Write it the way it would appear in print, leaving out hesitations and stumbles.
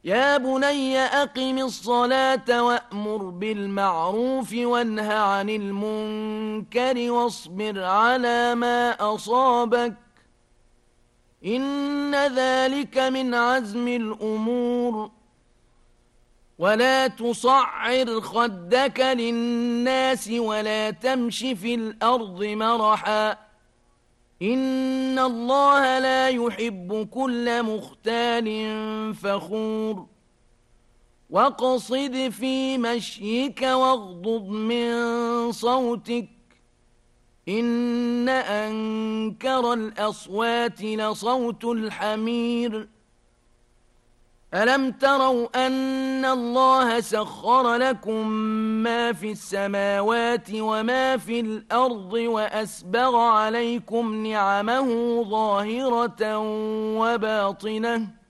يا بني أقم الصلاة وأمر بالمعروف وانه عن المنكر واصبر على ما أصابك إن ذلك من عزم الأمور ولا تصعر خدك للناس ولا تمش في الأرض مرحا إن الله لا يحب كل مختال فخور واقصد في مشيك واغضض من صوتك إن أنكر الأصوات لصوت الحمير ألم تروا أن الله سخر لكم ما في السماوات وما في الأرض وأسبغ عليكم نعمه ظاهرة وباطنة